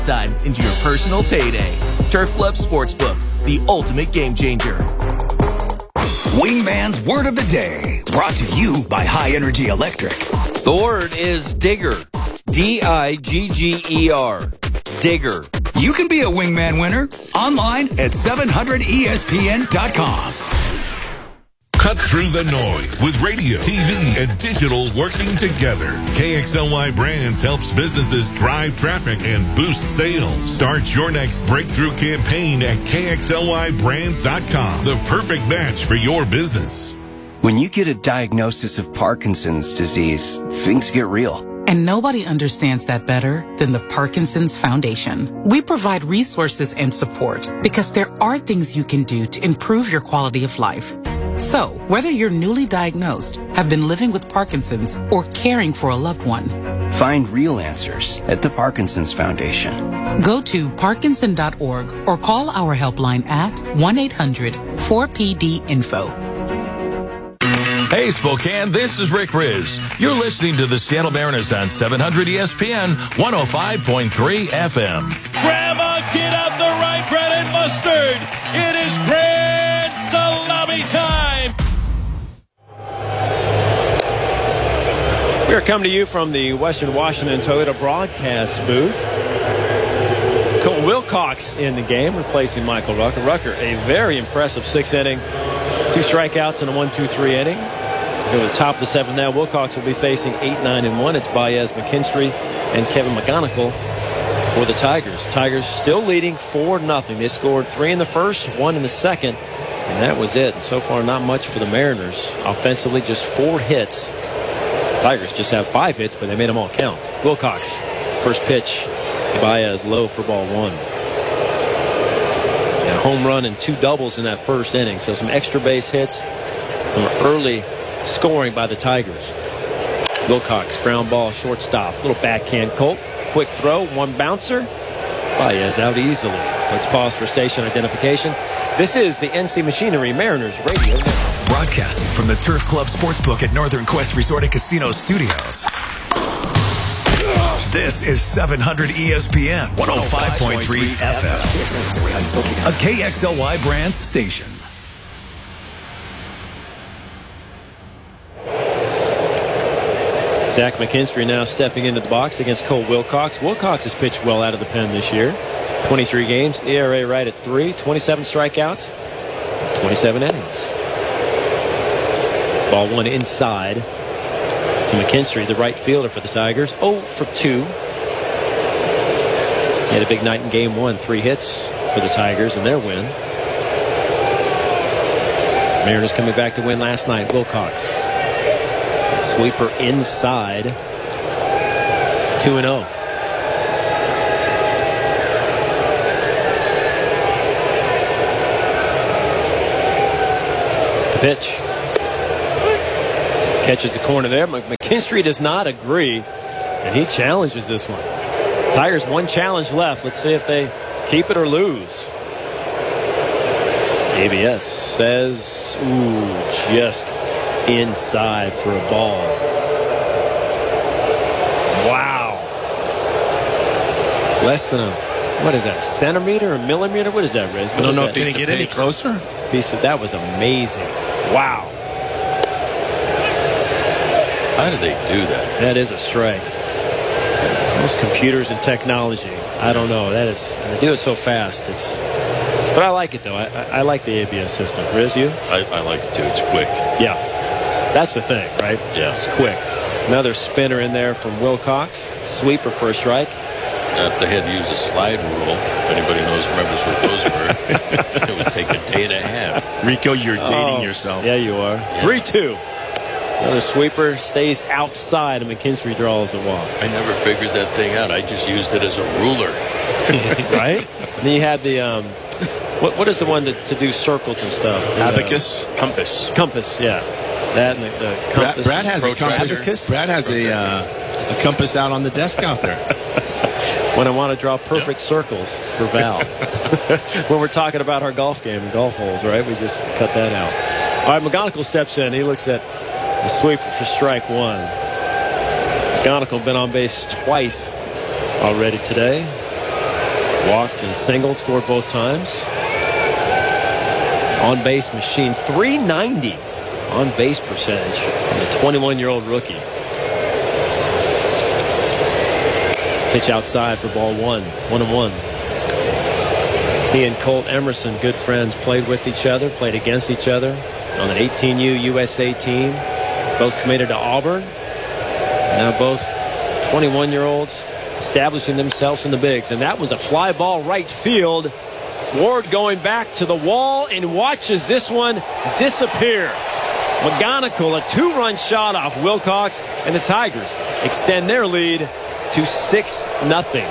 time into your personal payday. Turf Club Sportsbook, the ultimate game changer. Wingman's Word of the Day, brought to you by High Energy Electric. The word is digger. D-I-G-G-E-R. Digger. You can be a Wingman winner online at 700ESPN.com. Cut through the noise with radio, TV, and digital working together. KXLY Brands helps businesses drive traffic and boost sales. Start your next breakthrough campaign at KXLYBrands.com. The perfect match for your business. When you get a diagnosis of Parkinson's disease, things get real. And nobody understands that better than the Parkinson's Foundation. We provide resources and support because there are things you can do to improve your quality of life. So, whether you're newly diagnosed, have been living with Parkinson's, or caring for a loved one, find real answers at the Parkinson's Foundation. Go to parkinson.org or call our helpline at 1-800-4PD-INFO. Hey, Spokane, this is Rick Riz. You're listening to the Seattle Mariners on 700 ESPN 105.3 FM. Grandma, get out the rye bread and mustard. It is grand salami time. We are coming to you from the Western Washington Toyota broadcast booth. Cole Wilcox in the game, replacing Michael Rucker. Rucker, a very impressive sixth inning. 2 strikeouts in a 1-2-3 inning. Go to the top of the seventh now. Wilcox will be facing 8-9-1. It's Baez, McKinstry, and Kevin McGonigal for the Tigers. Tigers still leading 4-0. They scored 3 in the first, 1 in the second, and that was it. So far, not much for the Mariners. Offensively, just 4 hits. Tigers just have 5 hits, but they made them all count. Wilcox, first pitch, Baez low for ball 1. And a home run and 2 doubles in that first inning. So some extra base hits, some early scoring by the Tigers. Wilcox, ground ball, shortstop, little backhand Colt, quick throw, 1 bouncer. Baez out easily. Let's pause for station identification. This is the NC Machinery Mariners Radio Network. Broadcasting from the Turf Club Sportsbook at Northern Quest Resort and Casino Studios. This is 700 ESPN 105.3 FM. A KXLY Brands station. Zach McKinstry now stepping into the box against Cole Wilcox. Wilcox has pitched well out of the pen this year. 23 games, ERA right at 3, 27 strikeouts, 27 innings. Ball 1 inside to McKinstry, the right fielder for the Tigers. 0 for 2. He had a big night in game 1, 3 hits for the Tigers in their win. Mariners coming back to win last night. Wilcox. Sweeper inside. 2-0. The pitch. Catches the corner there. McKinstry does not agree, and he challenges this one. Tigers 1 challenge left. Let's see if they keep it or lose. ABS says, just inside for a ball. Wow. Less than a, what is that, centimeter or millimeter? What is that, Riz? I don't know. Did it get any closer? He said that was amazing. Wow. How did they do that? That is a strike. Those computers and technology, I don't know. That is, they do it so fast. But I like it, though. I like the ABS system. Riz, you? I like it, too. It's quick. Yeah. That's the thing, right? Yeah. It's quick. Another spinner in there from Wilcox. Sweeper for a strike. If they had used a slide rule, if anybody remembers what those were, it would take a day and a half. Rico, you're dating yourself. Yeah, you are. Yeah. 3-2. Another sweeper stays outside, and McKinstry draws a walk. I never figured that thing out. I just used it as a ruler. Right? And then you had the, what is the one to do circles and stuff? Abacus? Compass, yeah. That and the compass. Brad has a compass. Abacus? Brad has a compass out on the desk out there. When I want to draw perfect circles for Val. When we're talking about our golf game and golf holes, right? We just cut that out. All right, McGonigal steps in. He looks at the sweeper for strike 1. McGonigal been on base twice already today. Walked and singled, scored both times. On base machine, .390 on base percentage from the 21-year-old rookie. Pitch outside for ball 1. 1-1. He and Colt Emerson, good friends, played with each other, played against each other on an 18U USA team. Both committed to Auburn. Now both 21-year-olds establishing themselves in the bigs. And that was a fly ball right field. Ward going back to the wall and watches this one disappear. McGonigal, a 2-run shot off Wilcox, and the Tigers extend their lead to 6-0.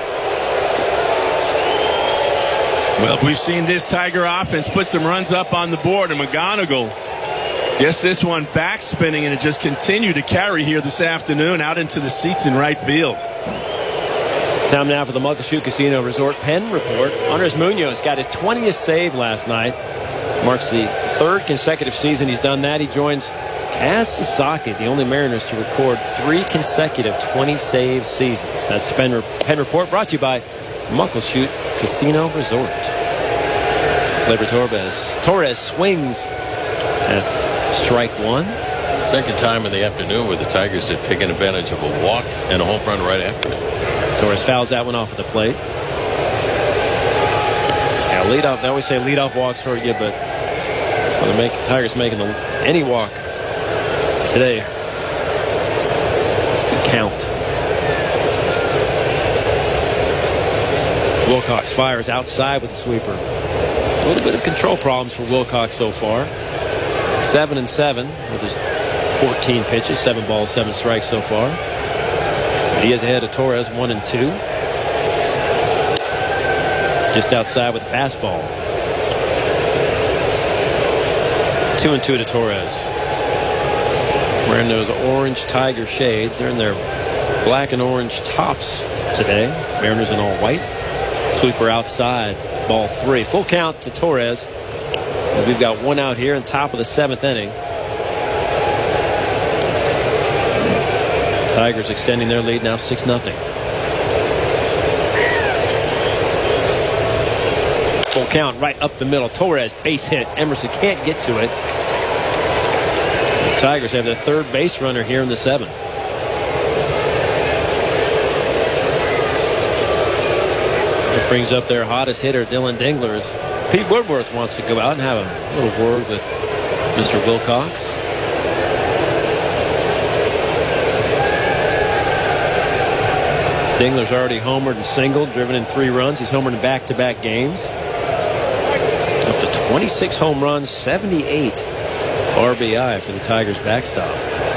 Well, we've seen this Tiger offense put some runs up on the board, and McGonigal gets this one back spinning, and it just continued to carry here this afternoon out into the seats in right field. Time now for the Muckleshoot Casino Resort Pen Report. Andres Munoz got his 20th save last night. Marks the 3rd consecutive season he's done that. He joins Kaz Sasaki, the only Mariners to record 3 consecutive 20-save seasons. That's Pen Report brought to you by Muckleshoot Casino Resort. Gleyber Torres swings at strike 1. Second time in the afternoon where the Tigers had taken advantage of a walk and a home run right after. Torres fouls that one off at the plate. Yeah, leadoff. They always say leadoff walks hurt you, but when the Tigers making any walk today count. Wilcox fires outside with the sweeper. A little bit of control problems for Wilcox so far. 7-7 with his 14 pitches, 7 balls, 7 strikes so far. But he is ahead of Torres, 1-2. Just outside with a fastball. 2-2 to Torres. Wearing those orange Tiger shades. They're in their black and orange tops today. Mariners in all white. Sweeper outside, ball 3. Full count to Torres as we've got 1 out here in top of the 7th inning. Tigers extending their lead now 6-0. Full count right up the middle. Torres base hit. Emerson can't get to it. The Tigers have their 3rd base runner here in the 7th. Brings up their hottest hitter, Dylan Dingler, as Pete Woodworth wants to go out and have a little word with Mr. Wilcox. Dingler's already homered and singled, driven in 3 runs. He's homered in back-to-back games. Up to 26 home runs, 78 RBI for the Tigers backstop.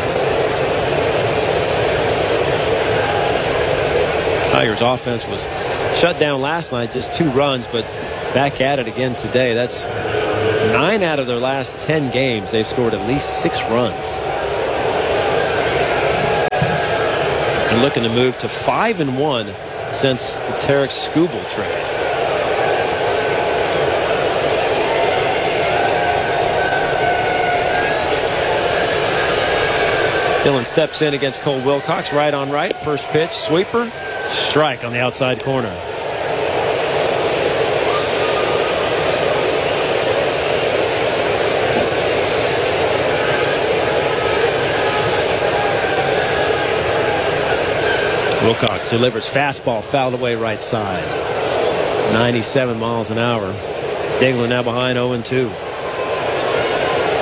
Tigers offense was shut down last night, just 2 runs, but back at it again today. That's 9 out of their last 10 games. They've scored at least 6 runs. And looking to move to 5-1 since the Tarek Skubal trade. Dylan steps in against Cole Wilcox, right on right. First pitch, sweeper, strike on the outside corner. Wilcox delivers fastball fouled away right side. 97 miles an hour. Dingler now behind 0-2.